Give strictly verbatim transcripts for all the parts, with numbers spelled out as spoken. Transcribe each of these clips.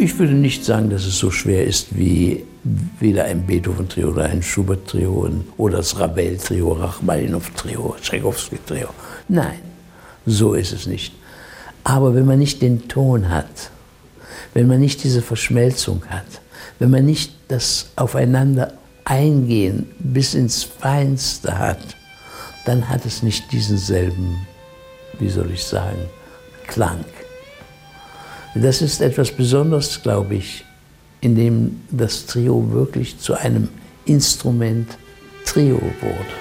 Ich würde nicht sagen, dass es so schwer ist wie weder ein Beethoven-Trio oder ein Schubert-Trio oder das Ravel-Trio, Rachmaninow-Trio, Tchaikovsky-Trio. Nein, so ist es nicht. Aber wenn man nicht den Ton hat, wenn man nicht diese Verschmelzung hat, wenn man nicht das Aufeinander eingehen bis ins Feinste hat, dann hat es nicht diesen selben, wie soll ich sagen, Klang. Das ist etwas Besonderes, glaube ich, in dem das Trio wirklich zu einem Instrument Trio wurde.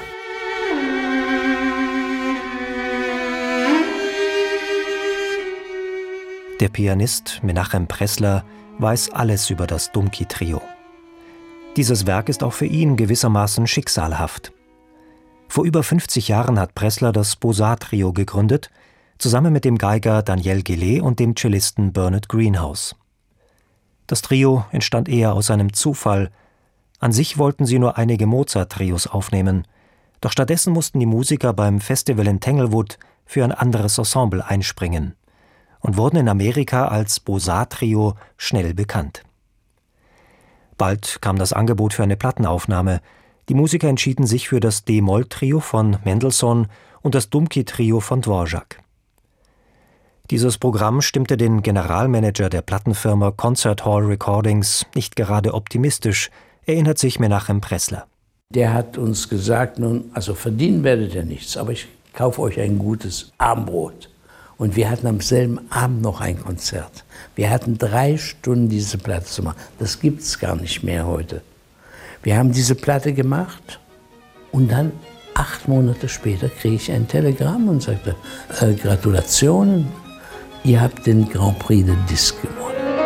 Der Pianist Menachem Pressler weiß alles über das Dumki-Trio. Dieses Werk ist auch für ihn gewissermaßen schicksalhaft. Vor über fünfzig Jahren hat Pressler das Beaux-Arts-Trio gegründet, zusammen mit dem Geiger Daniel Gillet und dem Cellisten Bernard Greenhouse. Das Trio entstand eher aus einem Zufall. An sich wollten sie nur einige Mozart-Trios aufnehmen, doch stattdessen mussten die Musiker beim Festival in Tanglewood für ein anderes Ensemble einspringen und wurden in Amerika als Beaux-Arts-Trio schnell bekannt. Bald kam das Angebot für eine Plattenaufnahme. Die Musiker entschieden sich für das D-Moll-Trio von Mendelssohn und das Dumki-Trio von Dvorak. Dieses Programm stimmte den Generalmanager der Plattenfirma Concert Hall Recordings nicht gerade optimistisch, erinnert sich Menachem Pressler. Der hat uns gesagt, nun, also verdienen werdet ihr nichts, aber ich kaufe euch ein gutes Abendbrot. Und wir hatten am selben Abend noch ein Konzert. Wir hatten drei Stunden diese Platte zu machen. Das gibt es gar nicht mehr heute. Wir haben diese Platte gemacht und dann acht Monate später kriege ich ein Telegramm und sagte, äh, Gratulationen, ihr habt den Grand Prix de Disque gewonnen.